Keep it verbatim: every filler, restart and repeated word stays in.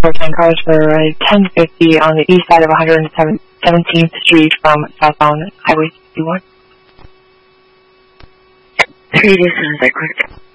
for ten cars for ten fifty on the east side of one hundred seventeenth Street from southbound Highway sixty-one. three, this is Liquid.